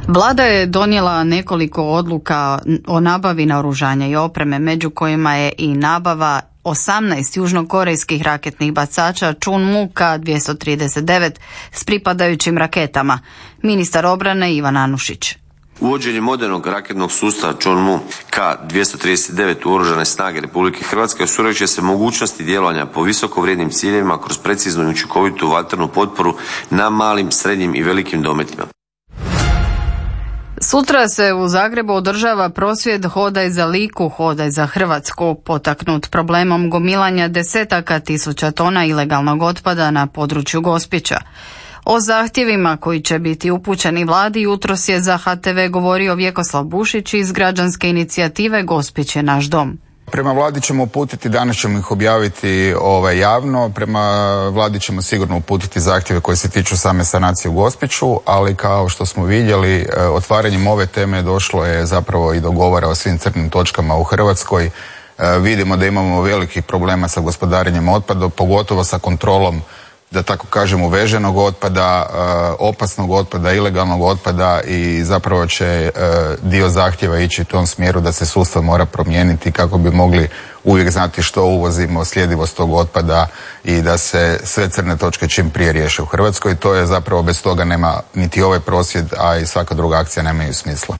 Vlada je donijela nekoliko odluka o nabavi naoružanja i opreme, među kojima je i nabava 18 južnokorejskih raketnih bacača Chunmoo K-239 s pripadajućim raketama. Ministar obrane Ivan Anušić. Uvođenje modernog raketnog sustava Chunmoo K-239 u Oružane snage Republike Hrvatske osigurat će se mogućnosti djelovanja po visoko vrijednim ciljevima kroz preciznu i učinkovitu vatrenu potporu na malim, srednjim i velikim dometima. Sutra se u Zagrebu održava prosvjed Hodaj za Liku, Hodaj za Hrvatsku, potaknut problemom gomilanja desetaka tisuća tona ilegalnog otpada na području Gospića. O zahtjevima koji će biti upućeni vladi jutros je za HTV govorio Vjekoslav Bušić iz građanske inicijative Gospić je naš dom. Prema vladi ćemo uputiti, danas ćemo ih objaviti javno, prema vladi ćemo sigurno uputiti zahtjeve koji se tiču same sanacije u Gospiću, ali kao što smo vidjeli, otvaranjem ove teme došlo je zapravo i do govora o svim crnim točkama u Hrvatskoj. Vidimo da imamo velikih problema sa gospodarenjem otpada, pogotovo sa kontrolom, da tako kažem, uveženog otpada, opasnog otpada, ilegalnog otpada i zapravo će dio zahtjeva ići u tom smjeru da se sustav mora promijeniti kako bi mogli uvijek znati što uvozimo, sljedivost tog otpada i da se sve crne točke čim prije riješe u Hrvatskoj. To je zapravo, bez toga nema niti ovaj prosvjed, a i svaka druga akcija nemaju smisla.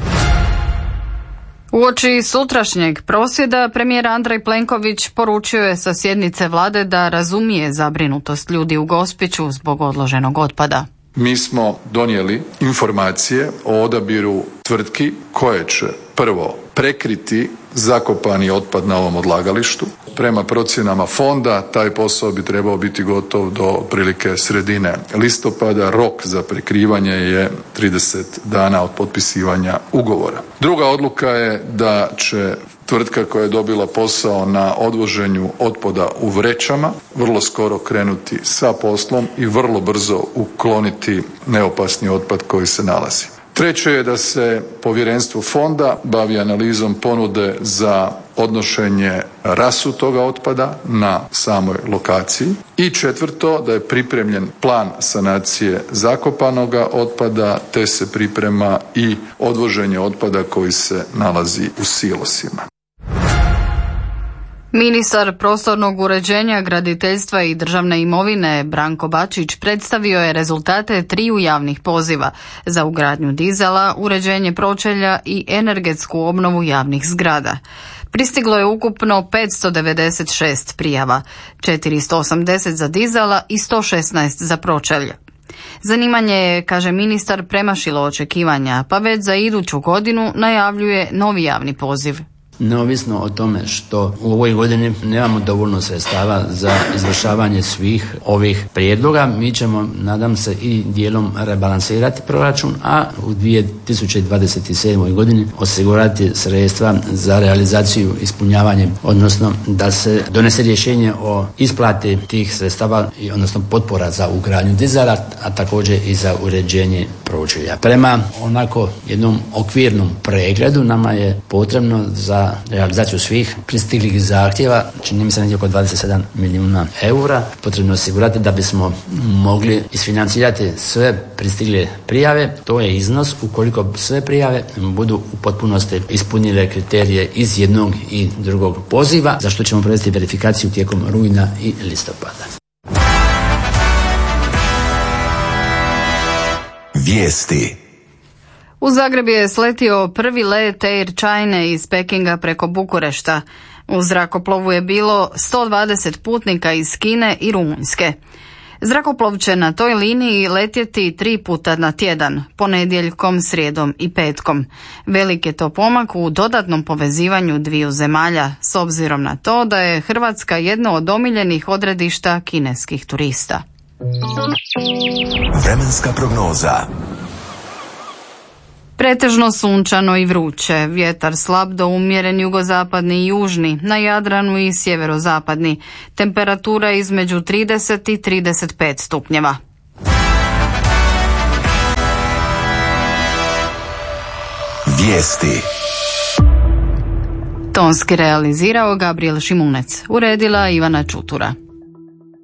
Uoči sutrašnjeg prosvjeda premijer Andrej Plenković poručio je sa sjednice vlade da razumije zabrinutost ljudi u Gospiću zbog odloženog otpada. Mi smo donijeli informacije o odabiru tvrtki koje će prvo prekriti zakopani otpad na ovom odlagalištu. Prema procjenama fonda taj posao bi trebao biti gotov do otprilike sredine listopada. Rok za prekrivanje je 30 dana od potpisivanja ugovora. Druga odluka je da će tvrtka koja je dobila posao na odvoženju otpada u vrećama vrlo skoro krenuti sa poslom i vrlo brzo ukloniti neopasni otpad koji se nalazi. Treće je da se povjerenstvo fonda bavi analizom ponude za odnošenje rasutoga otpada na samoj lokaciji. I četvrto, da je pripremljen plan sanacije zakopanoga otpada, te se priprema i odvoženje otpada koji se nalazi u silosima. Ministar prostornog uređenja, graditeljstva i državne imovine Branko Bačić predstavio je rezultate 3 javnih poziva za ugradnju dizala, uređenje pročelja i energetsku obnovu javnih zgrada. Pristiglo je ukupno 596 prijava, 480 za dizala i 116 za pročelja. Zanimanje je, kaže ministar, premašilo očekivanja, pa već za iduću godinu najavljuje novi javni poziv. Neovisno o tome što u ovoj godini nemamo dovoljno sredstava za izvršavanje svih ovih prijedloga, mi ćemo, nadam se, i dijelom rebalansirati proračun, a u 2027. godini osigurati sredstva za realizaciju, ispunjavanje, odnosno da se donese rješenje o isplati tih sredstava, odnosno potpora za ugradnju dizala, a također i za uređenje pročelja. Prema onako jednom okvirnom pregledu nama je potrebno za realizaciju svih pristiglih zahtjeva, čini mi se negdje oko 27 milijuna eura, potrebno osigurati da bismo mogli isfinancirati sve pristigle prijave. To je iznos ukoliko sve prijave budu u potpunosti ispunile kriterije iz jednog i drugog poziva, za što ćemo provesti verifikaciju tijekom rujna i listopada. Vijesti. U Zagreb je sletio prvi let Air Chine iz Pekinga preko Bukurešta. U zrakoplovu je bilo 120 putnika iz Kine i Rumunjske. Zrakoplov će na toj liniji letjeti 3 puta na tjedan, ponedjeljkom, srijedom i petkom. Velik je to pomak u dodatnom povezivanju dviju zemalja, s obzirom na to da je Hrvatska jedno od omiljenih odredišta kineskih turista. Vremenska prognoza. Pretežno sunčano i vruće, vjetar slab do umjeren jugozapadni i južni, na Jadranu i sjeverozapadni, temperatura između 30 i 35 stupnjeva. Vijesti. Tonski realizirao Gabriel Šimunec, uredila Ivana Čutura.